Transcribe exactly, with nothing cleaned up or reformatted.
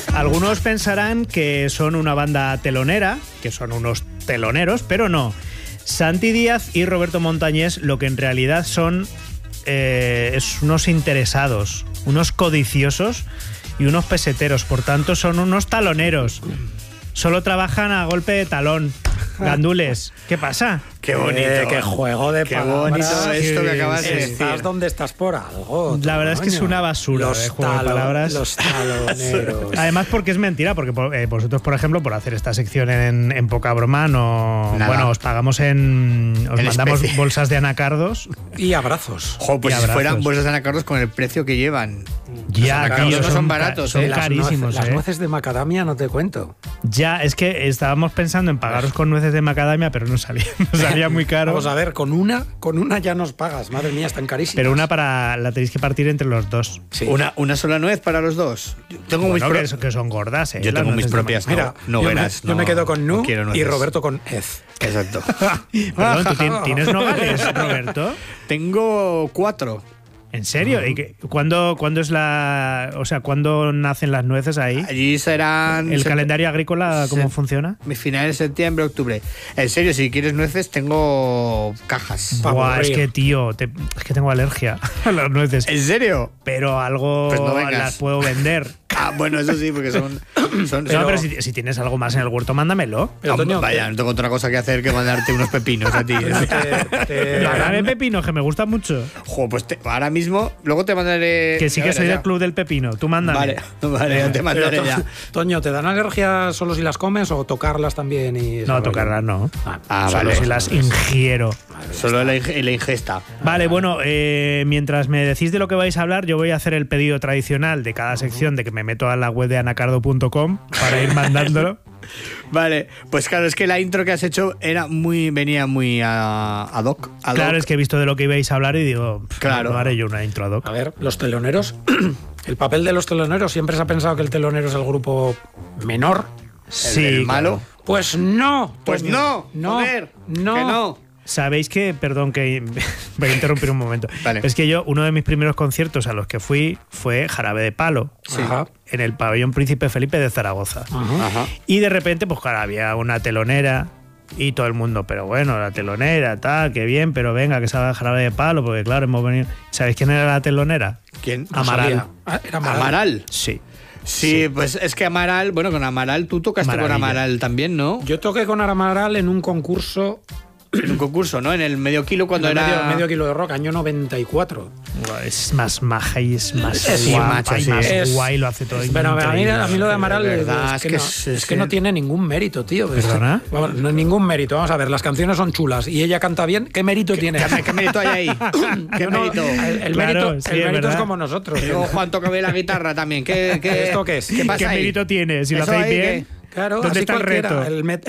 Algunos pensarán que son una banda telonera, que son unos teloneros, pero no. Santi Díaz y Roberto Montañés lo que en realidad son eh, es unos interesados, unos codiciosos y unos peseteros. Por tanto, son unos taloneros. Solo trabajan a golpe de talón. Gandules, ¿qué pasa? Qué bonito, eh, qué juego de qué palabras. bonito esto que acabas de decir. Estás donde estás por algo. La verdad es que es una basura los de juego talo, de palabras. Los taloneros. Además, porque es mentira, porque eh, vosotros, por ejemplo, por hacer esta sección en, en poca broma, no. Nada. Bueno, os pagamos en. Os En mandamos especie. bolsas de anacardos. Y abrazos. Jo, pues Y si abrazos. fueran bolsas de anacardos con el precio que llevan. Ya, Los anacardos no son ca- baratos, son ¿eh? Las carísimos, nueces, las ¿eh? nueces de macadamia no te cuento. Ya, es que estábamos pensando en pagaros con nueces de macadamia, pero no salía, nos salía muy caro. Vamos a ver, con una, con una ya nos pagas. Madre mía, están carísimas. Pero una para la tenéis que partir entre los dos. Sí. Una, una sola nuez para los dos. Yo tengo mis Bueno, pro- que, son- que son gordas, ¿eh? Yo las tengo mis nueces de propias no, Mira, no yo, verás. me, yo no- me quedo con no Nu quiero y nueces. Roberto con Ez. Exacto. Perdón, ¿tú tien- tienes nogales, Roberto? Tengo cuatro. ¿En serio? ¿Y qué- cuándo, cuándo es la. O sea, ¿cuándo nacen las nueces ahí? Allí serán. ¿El se- calendario agrícola cómo se- funciona? Finales de septiembre, octubre. En serio, si quieres nueces, tengo cajas. Pa' Buah, es aburrir. que, tío, te- es que tengo alergia a las nueces. ¿En serio? Pero algo Pues no vengas. las puedo vender. Ah, bueno, eso sí, porque son. son no, pero si, si tienes algo más en el huerto, mándamelo. Pero, Hombre, Toño, vaya, no tengo otra cosa que hacer que mandarte unos pepinos a ti. te- te- Dame pepino, que me gusta mucho. Jo, pues te- ahora mismo, luego te mandaré. Que sí ya que verás, soy ya. del club del pepino. Tú mándame. Vale, vale, ya te Pero, mandaré To- ya. Toño, ¿te dan alergia solo si las comes o tocarlas también? Y ese No, rollo? tocarlas no. Ah, Ah, Solo vale. si las ingiero. Solo la, ing- la ingesta. Vale, bueno, eh, mientras me decís de lo que vais a hablar, yo voy a hacer el pedido tradicional de cada sección, de que me meto a la web de anacardo punto com para ir mandándolo. Vale, pues claro, es que la intro que has hecho era muy, venía muy a, ad hoc. ad Claro, hoc. es que he visto de lo que ibais a hablar y digo, pff, Claro. no haré yo una intro ad hoc. A ver, los teloneros. El papel de los teloneros, siempre se ha pensado que el telonero es el grupo menor. Sí, el malo. claro. Pues no. Pues Toño. no, no, joder, no. que no. Sabéis que, perdón que voy a interrumpir un momento. Vale. Es que yo, uno de mis primeros conciertos a los que fui fue Jarabe de Palo, Sí. Ajá. en el pabellón Príncipe Felipe de Zaragoza. Ajá. Ajá. Y de repente, pues claro, había una telonera y todo el mundo, pero bueno, la telonera, tal, qué bien, pero venga, que salga Jarabe de Palo, porque claro, hemos venido. ¿Sabéis quién era la telonera? ¿Quién? No Amaral. sabía. Ah, era Amaral. Amaral. Sí. Sí, pues es que Amaral, bueno, con Amaral, tú tocaste Maravilla. con Amaral también, ¿no? Yo toqué con Amaral en un concurso. En un concurso, ¿no? En el medio kilo cuando en el era. medio, medio kilo de rock, año noventa y cuatro. Buah, Es más maja y es más Sí, guapa macho, y sí. más Es- guay, lo hace todo Pero a mí, increíble. a mí lo de Amaral de es, verdad, es que, es que no, es- es es que que- no tiene ningún mérito, tío. ¿Perdona? Vamos, no hay ningún mérito. Vamos a ver, las canciones son chulas y ella canta bien. ¿Qué mérito tiene? ¿Qué, qué mérito hay ahí? ¿Qué Yo no- mérito? El, el Claro, mérito, sí, el es mérito es verdad. como nosotros. Y luego Juan toca bien la guitarra también. ¿Qué, qué, ¿Esto qué es? ¿Qué pasa ¿Qué ahí? mérito tiene? Si lo ¿Eso hacéis ahí bien, qué? Claro, ¿dónde así está el cualquiera. reto? El, met-